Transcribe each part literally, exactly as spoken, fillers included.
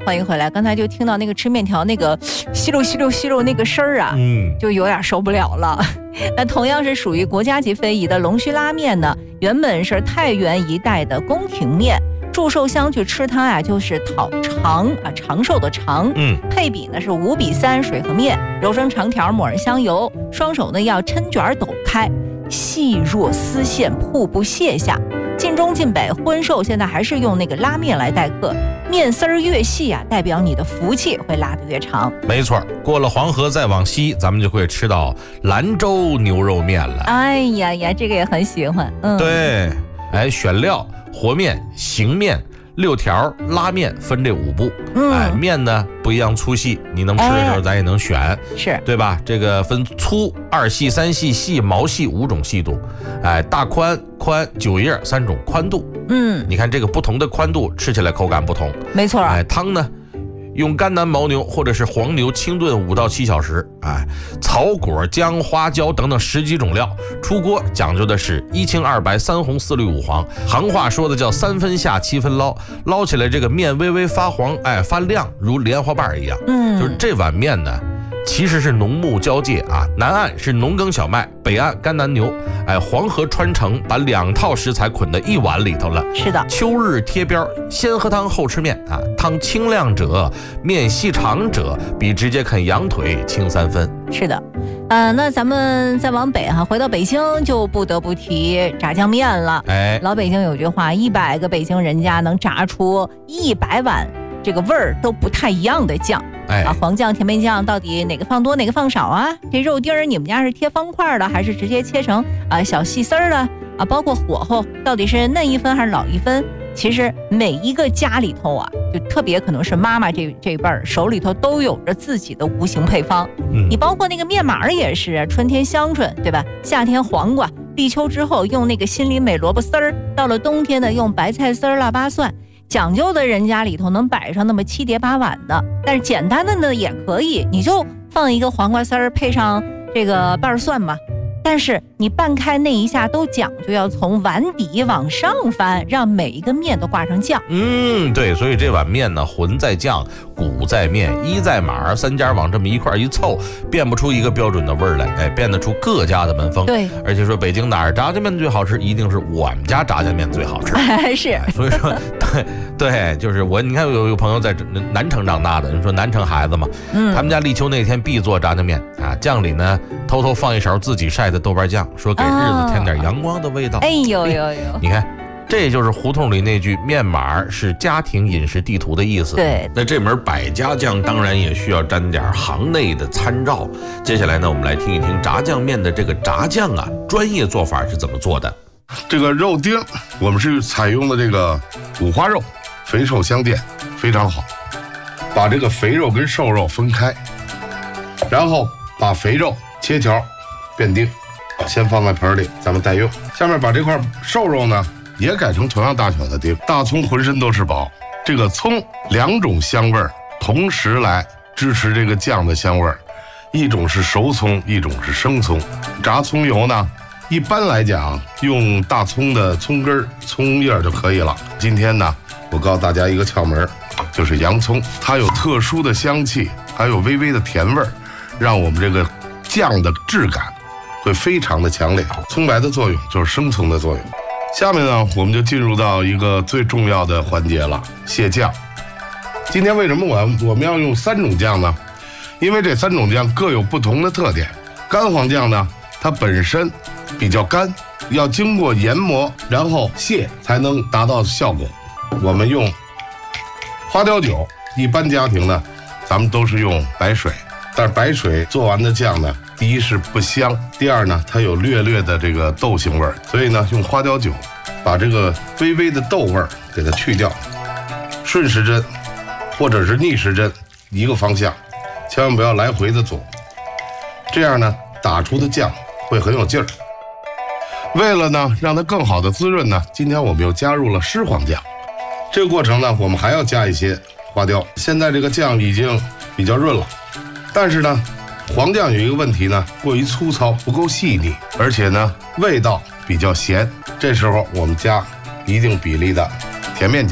欢迎回来。刚才就听到那个吃面条那个吸溜吸溜吸溜那个声儿啊，嗯，就有点受不了了。那同样是属于国家级非遗的龙须拉面呢，原本是太原一带的宫廷面。祝寿乡去吃它啊，就是讨长啊，长寿的长。嗯，配比呢是五比三水和面，揉成长条，抹上香油，双手呢要抻卷抖开，细若丝线，瀑布卸下。晋中晋北婚寿现在还是用那个拉面来待客，面丝儿越细啊，代表你的福气会拉得越长。 没错，过了黄河再往西，咱们就会吃到兰州牛肉面了。 哎呀呀，这个也很喜欢。嗯， 对，哎，选料。和面、醒面、六条、拉面分这五步。嗯，哎，面呢不一样粗细，你能吃的时候咱也能选，哎、 是对吧？这个分粗、二细、三细、细、毛细五种细度，哎，大宽、宽、九叶三种宽度。嗯，你看这个不同的宽度，吃起来口感不同。 没错。 哎，汤呢？用甘南牦牛或者是黄牛清炖五到七小时，哎，草果、姜、花椒等等十几种料，出锅讲究的是一清二白三红四绿五黄，行话说的叫三分下七分捞，捞起来这个面微微发黄，哎，发亮如莲花瓣一样。嗯，就是这碗面呢，其实是农牧交界啊，南岸是农耕小麦，北岸甘南牛，哎，黄河穿城把两套食材捆在一碗里头了。 是的， 秋日贴边，先喝汤后吃面啊，汤清亮者，面细长者，比直接啃羊腿轻三分。 是的，呃，那咱们再往北哈、啊，回到北京就不得不提炸酱面了。哎，老北京有句话，一百个北京人家能炸出一百碗这个味儿都不太一样的酱。哎啊，黄酱、甜面酱到底哪个放多哪个放少啊？这肉丁儿你们家是贴方块的还是直接切成啊小细丝儿的啊？包括火候到底是嫩一分还是老一分？其实每一个家里头啊，就特别可能是妈妈这这辈儿手里头都有着自己的无形配方。嗯，你包括那个面码也是，春天香椿对吧？夏天黄瓜，立秋之后用那个心里美萝卜丝儿，到了冬天呢用白菜丝儿、腊八蒜。讲究的人家里头能摆上那么七碟八碗的，但是简单的呢也可以，你就放一个黄瓜丝儿，配上这个瓣蒜嘛。但是你拌开那一下都讲究要从碗底往上翻，让每一个面都挂上酱。 嗯，对，所以这碗面呢，浑在酱，骨在面，一在码，三家往这么一块一凑，变不出一个标准的味儿来，哎，变得出各家的门风。 对， 而且说北京哪儿炸酱面最好吃，一定是我们家炸酱面最好吃。 是、 哎，所以说，对对，就是我，你看有有朋友在南城长大的，你说南城孩子嘛，嗯，他们家立秋那天必做炸酱面啊，酱里呢偷偷放一勺自己晒的豆瓣酱，说给日子添点阳光的味道。 哎呦呦呦！ 你看，这就是胡同里那句“面码是家庭饮食地图”的意思。 对， 那这门百家酱当然也需要沾点行内的参照。接下来呢，我们来听一听炸酱面的这个炸酱啊，专业做法是怎么做的。 这个肉丁，我们是采用的这个五花肉，肥瘦相间，非常好。把这个肥肉跟瘦肉分开，然后把肥肉切条。变丁，先放在盆里，咱们待用。下面把这块瘦肉呢，也改成同样大小的丁。大葱浑身都是宝，这个葱两种香味儿同时来支持这个酱的香味儿，一种是熟葱，一种是生葱。炸葱油呢，一般来讲用大葱的葱根、葱叶就可以了。今天呢，我告诉大家一个窍门，就是洋葱，它有特殊的香气，还有微微的甜味儿，让我们这个酱的质感会非常的强烈。葱白的作用就是生葱的作用。下面呢，我们就进入到一个最重要的环节了，卸酱。今天为什么我我们要用三种酱呢？因为这三种酱各有不同的特点。干黄酱呢，它本身比较干，要经过研磨然后卸才能达到效果。我们用花雕酒，一般家庭呢，咱们都是用白水，但是白水做完的酱呢，第一是不香，第二呢，它有略略的这个豆腥味儿，所以呢，用花雕酒把这个微微的豆味儿给它去掉，顺时针或者是逆时针一个方向，千万不要来回的做，这样呢，打出的酱会很有劲儿。为了呢让它更好的滋润呢，今天我们又加入了湿黄酱。这个过程呢，我们还要加一些花雕。现在这个酱已经比较润了，但是呢，黄酱有一个问题呢，过于粗糙，不够细腻，而且呢，味道比较咸。这时候我们加一定比例的甜面酱，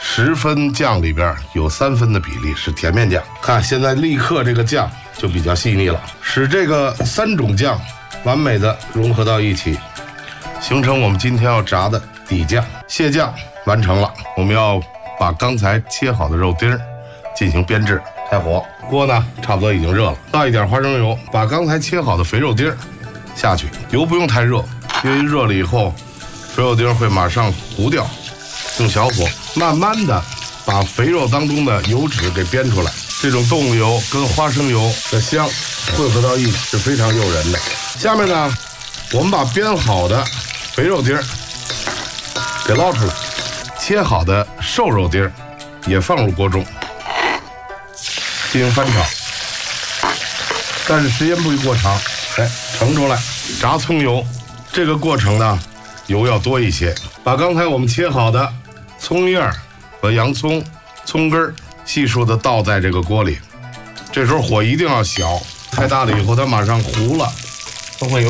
十分酱里边有三分的比例是甜面酱。看现在立刻这个酱就比较细腻了，使这个三种酱完美的融合到一起，形成我们今天要炸的底酱。蟹酱完成了，我们要把刚才切好的肉丁进行煸制。开火，锅呢差不多已经热了，倒一点花生油，把刚才切好的肥肉丁下去，油不用太热，因为热了以后肥肉丁会马上糊掉。用小火慢慢的把肥肉当中的油脂给煸出来，这种动物油跟花生油的香混合到一起是非常诱人的。下面呢，我们把煸好的肥肉丁给捞出来，切好的瘦肉丁也放入锅中进行翻炒，但是时间不宜过长。哎，盛出来，炸葱油，这个过程呢，油要多一些。把刚才我们切好的葱叶和洋葱、葱根细数的倒在这个锅里，这时候火一定要小，太大了以后它马上糊了，都会有